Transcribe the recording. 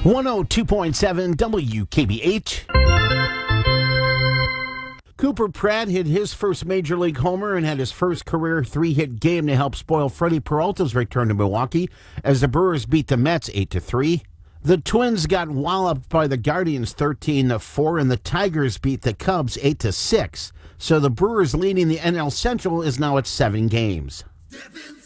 102.7 WKBH. Cooper Pratt hit his first Major League homer and had his first career three-hit game to help spoil Freddie Peralta's return to Milwaukee as the Brewers beat the Mets 8-3. The Twins got walloped by the Guardians 13-4, and the Tigers beat the Cubs 8-6. So the Brewers leading the NL Central is now at 7 games.